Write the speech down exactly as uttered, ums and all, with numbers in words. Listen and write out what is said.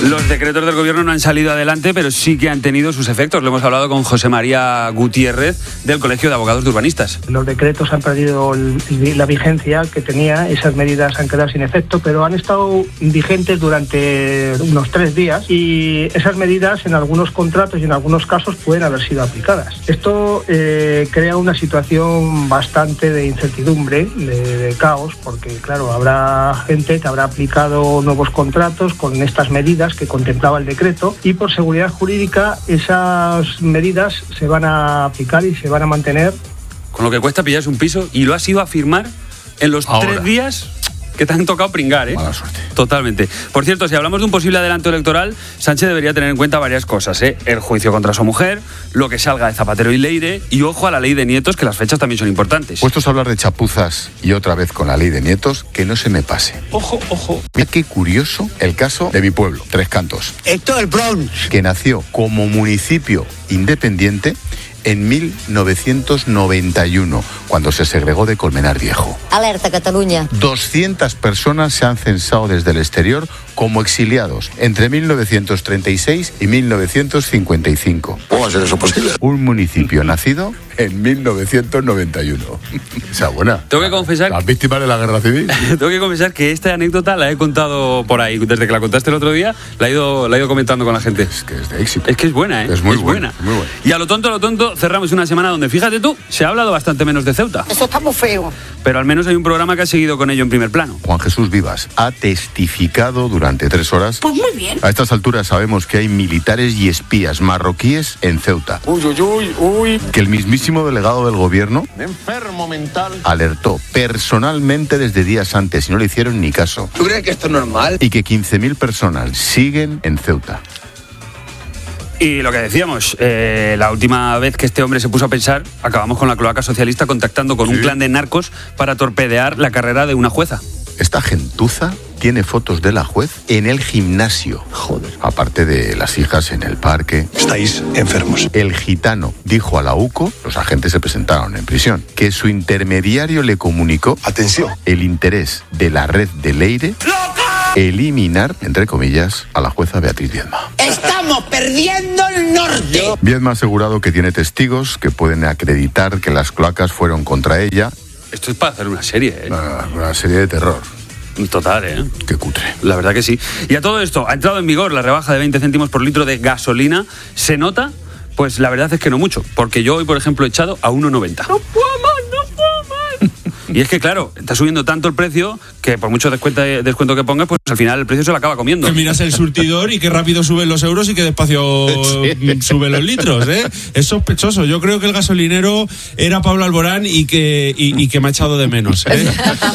Los decretos del gobierno no han salido adelante, pero sí que han tenido sus efectos. Lo hemos hablado con José María Gutiérrez, del Colegio de Abogados de Urbanistas. Los decretos han perdido el, la vigencia que tenía, esas medidas han quedado sin efecto, pero han estado vigentes durante unos tres días y esas medidas en algunos contratos y en algunos casos pueden haber sido aplicadas. Esto eh, crea una situación bastante de incertidumbre, de, de caos, porque claro, habrá gente que habrá aplicado nuevos contratos con estas medidas que contemplaba el decreto y por seguridad jurídica esas medidas se van a aplicar y se van a mantener. Con lo que cuesta pillarse un piso y lo has ido a firmar en los Ahora. tres días que te han tocado pringar, ¿eh? Mala suerte. Totalmente. Por cierto, si hablamos de un posible adelanto electoral, Sánchez debería tener en cuenta varias cosas, ¿eh? El juicio contra su mujer, lo que salga de Zapatero y Leire y ojo a la ley de nietos, que las fechas también son importantes. Puestos a hablar de chapuzas y otra vez con la ley de nietos, que no se me pase. Ojo, ojo. Mira qué curioso el caso de mi pueblo, Tres Cantos. Esto es el Bronx. Que nació como municipio independiente en mil novecientos noventa y uno, cuando se segregó de Colmenar Viejo. Alerta, Cataluña. doscientas personas se han censado desde el exterior como exiliados entre mil novecientos treinta y seis y mil novecientos cincuenta y cinco. ¿Cómo va a ser eso posible? Un municipio nacido en mil novecientos noventa y uno. Esa buena. Tengo que confesar... Las víctimas de la guerra civil. Tengo que confesar que esta anécdota la he contado por ahí. Desde que la contaste el otro día, la he ido, la he ido comentando con la gente. Es que es de éxito. Es que es buena, ¿eh? Es muy es buena. buena. Muy buena. Y a lo tonto, a lo tonto, cerramos una semana donde, fíjate tú, se ha hablado bastante menos de Ceuta. Eso está muy feo. Pero al menos hay un programa que ha seguido con ello en primer plano. Juan Jesús Vivas ha testificado durante tres horas. Pues muy bien. A estas alturas sabemos que hay militares y espías marroquíes en Ceuta. Uy, uy, uy, uy. Que el mismísimo delegado del gobierno Enfermo mental. alertó personalmente desde días antes y no le hicieron ni caso. ¿Tú crees que esto es normal? Y que quince mil personas siguen en Ceuta. Y lo que decíamos, eh, la última vez que este hombre se puso a pensar, acabamos con la cloaca socialista contactando con sí. un clan de narcos para torpedear la carrera de una jueza. Esta gentuza tiene fotos de la juez en el gimnasio. Joder. Aparte de las hijas en el parque. Estáis enfermos. El gitano dijo a la UCO, los agentes se presentaron en prisión, que su intermediario le comunicó, atención, el interés de la red de Leire eliminar, entre comillas, a la jueza Beatriz Viedma. ¡Estamos perdiendo el norte! Viedma ha asegurado que tiene testigos que pueden acreditar que las cloacas fueron contra ella. Esto es para hacer una serie, ¿eh? Una, una serie de terror. Total, ¿eh? Qué cutre. La verdad que sí. Y a todo esto, ha entrado en vigor la rebaja de veinte céntimos por litro de gasolina. ¿Se nota? Pues la verdad es que no mucho, porque yo hoy, por ejemplo, he echado a uno noventa. ¡No puedo más, no puedo más! Y es que, claro, está subiendo tanto el precio que por mucho descuento, descuento que pongas, pues al final el precio se lo acaba comiendo. Que miras el surtidor y qué rápido suben los euros y qué despacio sí. suben los litros, ¿eh? Es sospechoso. Yo creo que el gasolinero era Pablo Alborán y que, y, y que me ha echado de menos, ¿eh?